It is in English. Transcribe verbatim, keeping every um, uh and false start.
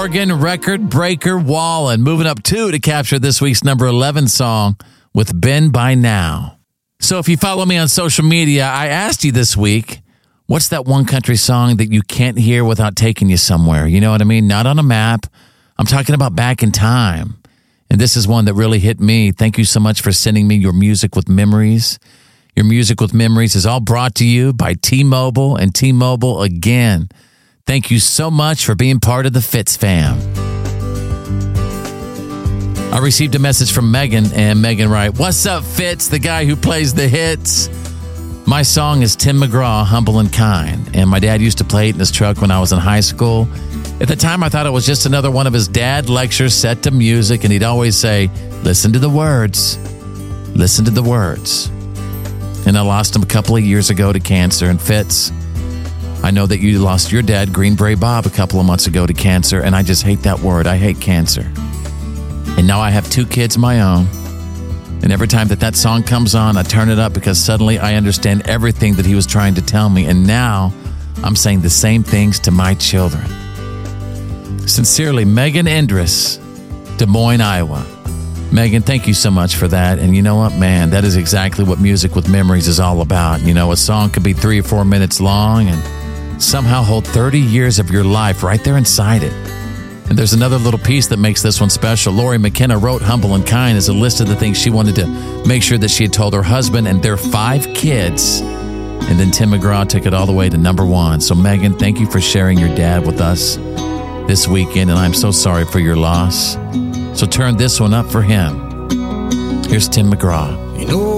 Morgan, record breaker Wallen, moving up two to capture this week's number eleven song with Been By Now. So if you follow me on social media, I asked you this week, what's that one country song that you can't hear without taking you somewhere? You know what I mean? Not on a map. I'm talking about back in time. And this is one that really hit me. Thank you so much for sending me your music with memories. Your music with memories is all brought to you by T-Mobile and T-Mobile again. Thank you so much for being part of the Fitz fam. I received a message from Megan, and Megan writes, "What's up, Fitz, the guy who plays the hits? My song is Tim McGraw, Humble and Kind, and my dad used to play it in his truck when I was in high school. At the time, I thought it was just another one of his dad lectures set to music, and he'd always say, listen to the words, listen to the words. And I lost him a couple of years ago to cancer. And Fitz, I know that you lost your dad, Green Beret Bob, a couple of months ago to cancer, and I just hate that word. I hate cancer. And now I have two kids of my own. And every time that that song comes on, I turn it up because suddenly I understand everything that he was trying to tell me. And now I'm saying the same things to my children. Sincerely, Megan Endress, Des Moines, Iowa. Megan, thank you so much for that. And you know what, man, that is exactly what Music with Memories is all about. You know, a song could be three or four minutes long and somehow hold thirty years of your life right there inside it. And there's another little piece that makes this one special. Lori McKenna wrote Humble and Kind as a list of the things she wanted to make sure that she had told her husband and their five kids. And then Tim McGraw took it all the way to number one. So Megan, thank you for sharing your dad with us this weekend, and I'm so sorry for your loss. So turn this one up for him. Here's Tim McGraw. You know